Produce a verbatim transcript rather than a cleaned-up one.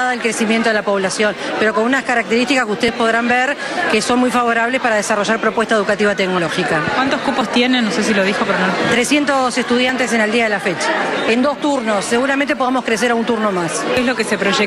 dada el crecimiento de la población, pero con unas características que ustedes podrán ver que son muy favorables para desarrollar propuesta educativa tecnológica. ¿Cuántos cupos tienen? No sé si lo dijo, pero no. trescientos estudiantes en el día de la fecha, en dos turnos, seguramente podamos crecer a un turno más. ¿Qué es lo que se proyecta?